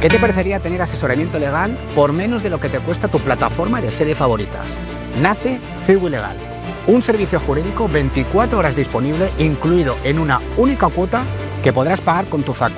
¿Qué te parecería tener asesoramiento legal por menos de lo que te cuesta tu plataforma de series favoritas? Nace CEU Legal, un servicio jurídico 24 horas disponible, incluido en una única cuota que podrás pagar con tu factura